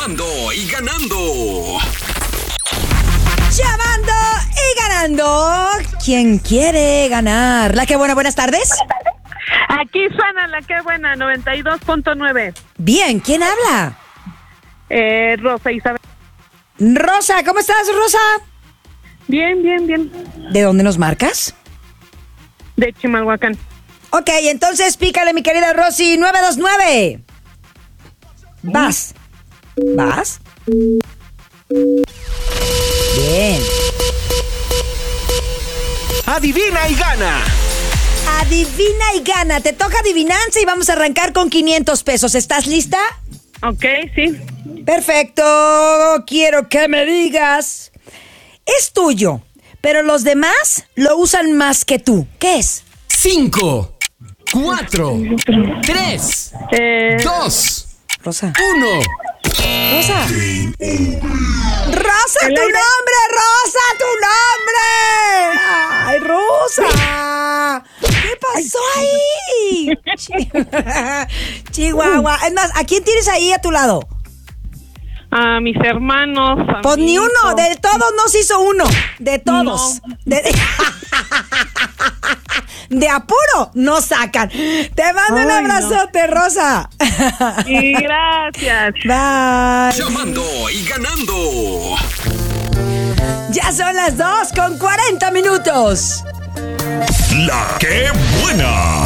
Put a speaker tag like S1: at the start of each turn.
S1: Llamando y ganando.
S2: Llamando y ganando. ¿Quién quiere ganar? La que buena, buenas tardes.
S3: Aquí suena la que buena, 92.9.
S2: Bien, ¿quién habla?
S3: Rosa Isabel.
S2: Rosa, ¿cómo estás, Rosa?
S3: Bien.
S2: ¿De dónde nos marcas?
S3: De Chimalhuacán.
S2: Ok, entonces pícale, mi querida Rosy, 929. Vas. Bien.
S1: Adivina y gana.
S2: Adivina y gana. Te toca adivinanza y vamos a arrancar con 500 pesos. ¿Estás lista?
S3: Ok, sí.
S2: Perfecto. Quiero que me digas. Es tuyo, pero los demás lo usan más que tú. ¿Qué es?
S1: 5, 4, 3, 2,
S2: Rosa.
S1: 1.
S2: Rosa. Rosa, tu nombre, Rosa, tu nombre. Ay, Rosa. ¿Qué pasó ahí? Chihuahua. Es más, ¿a quién tienes ahí a tu lado?
S3: A mis hermanos.
S2: Pues ni uno, de todos nos hizo uno. De todos.
S3: No.
S2: De apuro nos sacan. Te mando un abrazote, no. Rosa.
S3: Y gracias.
S2: Bye.
S1: Llamando y ganando.
S2: Ya son las 2:40.
S4: La que buena.